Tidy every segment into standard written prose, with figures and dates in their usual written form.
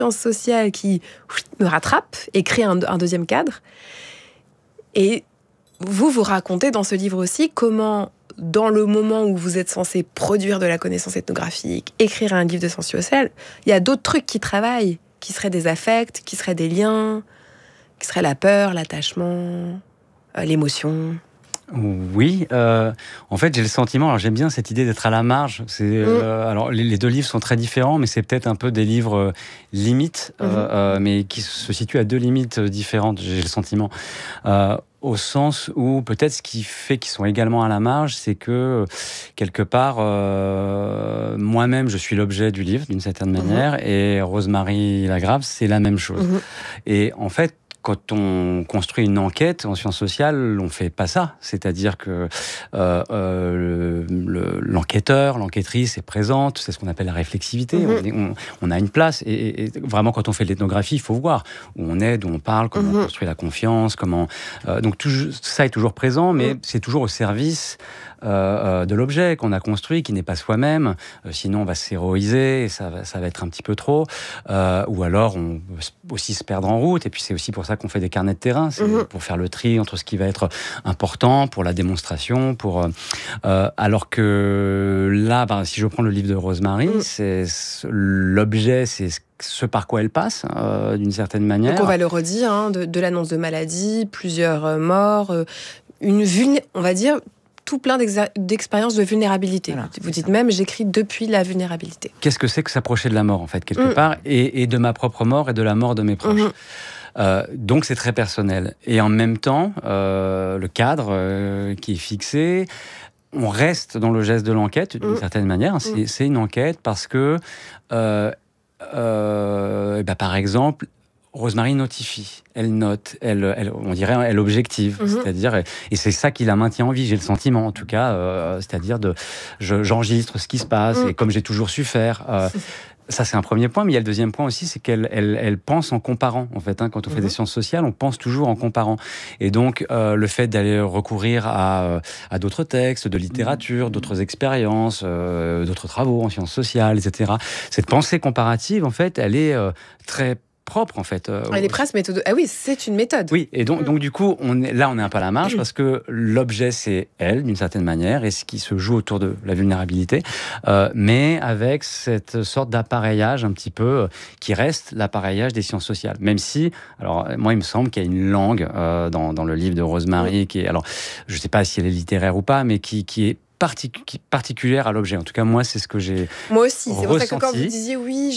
sciences sociales qui me rattrape et crée un deuxième cadre. Et vous racontez dans ce livre aussi comment, dans le moment où vous êtes censé produire de la connaissance ethnographique, écrire un livre de sciences sociales, il y a d'autres trucs qui travaillent, qui seraient des affects, qui seraient des liens, qui seraient la peur, l'attachement, l'émotion. Oui, en fait j'ai le sentiment, alors j'aime bien cette idée d'être à la marge. Alors les deux livres sont très différents, mais c'est peut-être un peu des livres limites, mais qui se situent à deux limites différentes, j'ai le sentiment. Au sens où peut-être ce qui fait qu'ils sont également à la marge, c'est que quelque part, moi-même je suis l'objet du livre d'une certaine manière, et Rosemary Lagrave c'est la même chose. Et en fait, quand on construit une enquête en sciences sociales, on fait pas ça. C'est-à-dire que l'enquêteur, l'enquêtrice est présente, c'est ce qu'on appelle la réflexivité. On a une place. Et vraiment, quand on fait de l'ethnographie, il faut voir où on est, d'où on parle, comment on construit la confiance, comment... donc tout ça est toujours présent, mais c'est toujours au service de l'objet qu'on a construit, qui n'est pas soi-même. Sinon, on va s'héroïser et ça va être un petit peu trop. Ou alors, on peut aussi se perdre en route. Et puis, c'est aussi pour ça qu'on fait des carnets de terrain. C'est pour faire le tri entre ce qui va être important pour la démonstration. Alors que là, si je prends le livre de Rosemary, c'est l'objet, c'est ce par quoi elle passe, d'une certaine manière. Donc, on va le redire, de l'annonce de maladie, plusieurs morts, on va dire... tout plein d'expériences de vulnérabilité. Voilà, vous dites même, j'écris depuis la vulnérabilité. Qu'est-ce que c'est que s'approcher de la mort, en fait, quelque part, et de ma propre mort et de la mort de mes proches. Donc, c'est très personnel. Et en même temps, le cadre qui est fixé, on reste dans le geste de l'enquête, d'une certaine manière. C'est une enquête parce que, par exemple, Rosemary notifie, elle note, on dirait elle objective, c'est-à-dire, et c'est ça qui la maintient en vie, j'ai le sentiment en tout cas, c'est-à-dire j'enregistre ce qui se passe, et comme j'ai toujours su faire. Ça, c'est un premier point, mais il y a le deuxième point aussi, c'est qu'elle pense en comparant, en fait. Quand on fait des sciences sociales, on pense toujours en comparant. Et donc, le fait d'aller recourir à d'autres textes, de littérature, d'autres expériences, d'autres travaux en sciences sociales, etc. Cette pensée comparative, en fait, elle est très propre, en fait. Elle est presque méthode. Ah oui, c'est une méthode. Oui, et donc du coup, on est un peu à la marge parce que l'objet, c'est elle, d'une certaine manière, et ce qui se joue autour de la vulnérabilité, mais avec cette sorte d'appareillage un petit peu qui reste l'appareillage des sciences sociales. Même si, alors moi, il me semble qu'il y a une langue dans le livre de Rosemary qui est, alors je ne sais pas si elle est littéraire ou pas, mais qui est particulière à l'objet. En tout cas, moi, c'est ce que j'ai Moi aussi. C'est pour ça que quand vous ressenti. disiez oui,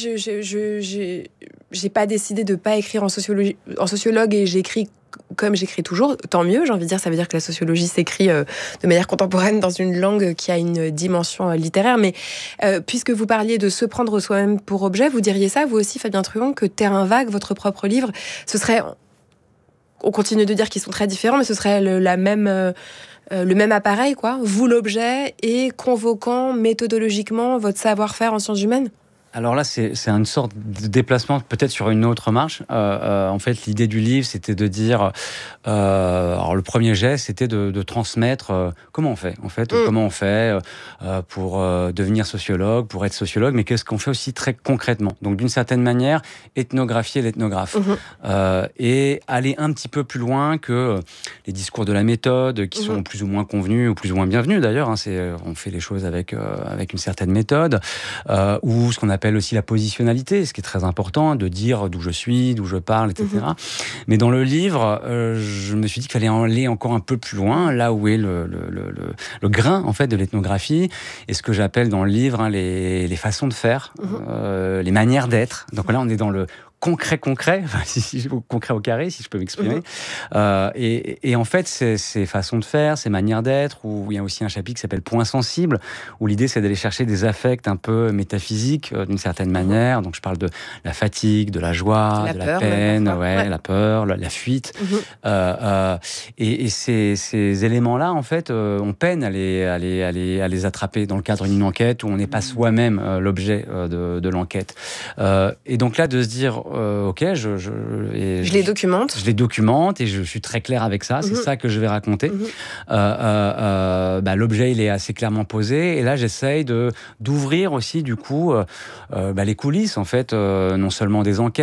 j'ai pas décidé de pas écrire en sociologue et j'écris comme j'écris toujours, tant mieux, j'ai envie de dire, ça veut dire que la sociologie s'écrit de manière contemporaine dans une langue qui a une dimension littéraire, mais puisque vous parliez de se prendre soi-même pour objet, vous diriez ça, vous aussi, Fabien Truand, que Terrain vague, votre propre livre, ce serait... On continue de dire qu'ils sont très différents, mais ce serait le même appareil, quoi. Vous, l'objet, et convoquant méthodologiquement votre savoir-faire en sciences humaines. Alors là, c'est une sorte de déplacement peut-être sur une autre marche. En fait, l'idée du livre, c'était de dire... alors, le premier geste, c'était de transmettre comment on fait, en fait. Comment on fait pour devenir sociologue, pour être sociologue, mais qu'est-ce qu'on fait aussi très concrètement. Donc, d'une certaine manière, ethnographier l'ethnographe. Et aller un petit peu plus loin que les discours de la méthode, qui sont plus ou moins convenus, ou plus ou moins bienvenus, d'ailleurs. On fait les choses avec une certaine méthode, ou ce qu'on appelle aussi la positionnalité, ce qui est très important, de dire d'où je suis, d'où je parle, etc. Mais dans le livre, je me suis dit qu'il fallait aller encore un peu plus loin, là où est le grain, en fait, de l'ethnographie, et ce que j'appelle dans le livre les façons de faire, les manières d'être. Donc là, on est dans le concret, concret au carré, si je peux m'exprimer. Et en fait, ces façons de faire, ces manières d'être, où il y a aussi un chapitre qui s'appelle Point sensible, où l'idée, c'est d'aller chercher des affects un peu métaphysiques, d'une certaine manière. Donc, je parle de la fatigue, de la joie, de la peine, la peur, la fuite. Et ces éléments-là, en fait, on peine à les attraper dans le cadre d'une enquête où on n'est pas soi-même l'objet de l'enquête. Et donc là, de se dire... ok, je les documente. Je les documente et je suis très clair avec ça. C'est ça que je vais raconter. L'objet, il est assez clairement posé. Et là, j'essaye d'ouvrir aussi, du coup, les coulisses, en fait, non seulement des enquêtes,